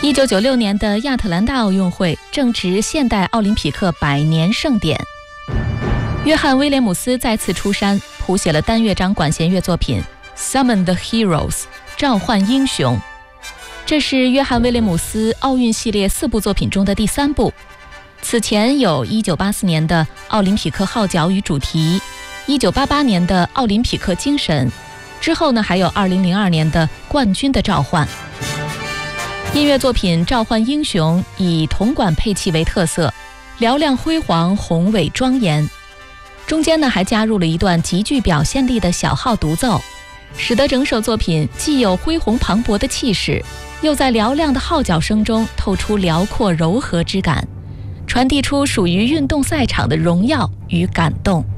1996年的亚特兰大奥运会正值现代奥林匹克100年盛典，约翰·威廉姆斯再次出山，谱写了单乐章管弦乐作品《Summon the Heroes》召唤英雄。这是约翰·威廉姆斯奥运系列4部作品中的第3部。此前有1984年的奥林匹克号角与主题，1988年的奥林匹克精神，之后呢还有2002年的冠军的召唤。音乐作品《召唤英雄》以铜管配器为特色，嘹亮辉煌，宏伟庄严。中间呢还加入了一段极具表现力的小号独奏，使得整首作品既有恢宏磅礴的气势，又在嘹亮的号角声中透出辽阔柔和之感，传递出属于运动赛场的荣耀与感动。